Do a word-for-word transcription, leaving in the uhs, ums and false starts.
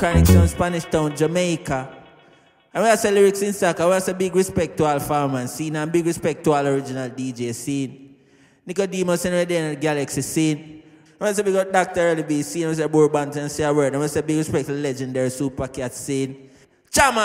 Chronic Town, Spanish Town, Jamaica. And we have some lyrics in stock. I want to say big respect to all farmers scene and big respect to all original D J scene. Nicodemus and Redden and Galaxy scene. I want to say big up Doctor Early B scene. I want to say Bourbon and say a word. I want to say big respect to the legendary Super Cat scene. Chama!